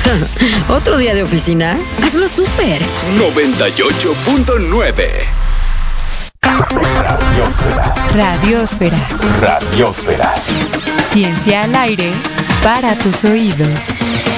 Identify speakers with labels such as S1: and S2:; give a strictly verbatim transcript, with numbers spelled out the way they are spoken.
S1: ¿Otro día de oficina? ¡Hazlo súper!
S2: noventa y ocho punto nueve.
S3: Radiosfera.
S4: Radiosfera.
S3: Radiosfera.
S4: Ciencia al aire para tus oídos.